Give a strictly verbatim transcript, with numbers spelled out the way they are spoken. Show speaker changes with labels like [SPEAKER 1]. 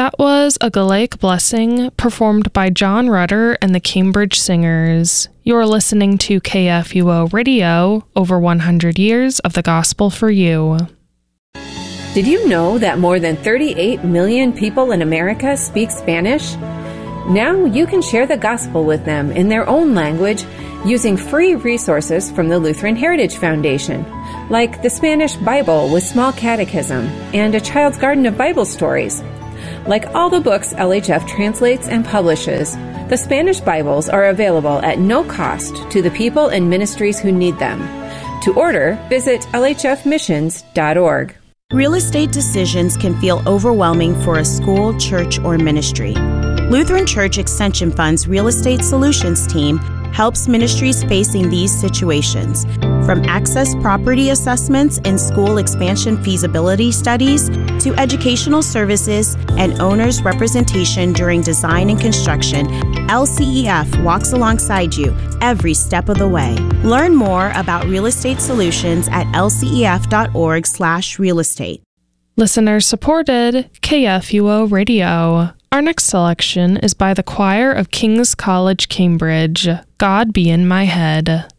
[SPEAKER 1] That was A Galaic Blessing, performed by John Rutter and the Cambridge Singers. You're listening to K F U O Radio, over one hundred years of the gospel for you.
[SPEAKER 2] Did you know that more than thirty-eight million people in America speak Spanish? Now you can share the gospel with them in their own language using free resources from the Lutheran Heritage Foundation, like the Spanish Bible with Small Catechism and A Child's Garden of Bible Stories. Like all the books L H F translates and publishes, the Spanish Bibles are available at no cost to the people and ministries who need them. To order, visit L H F missions dot org.
[SPEAKER 3] Real estate decisions can feel overwhelming for a school, church, or ministry. Lutheran Church Extension Fund's Real Estate Solutions team helps ministries facing these situations, from access property assessments and school expansion feasibility studies to educational services and owners' representation during design and construction. L C E F walks alongside you every step of the way. Learn more about real estate solutions at L C E F dot org slash real estate.
[SPEAKER 1] Listener supported K F U O Radio. Our next selection is by the Choir of King's College, Cambridge, God Be in My Head.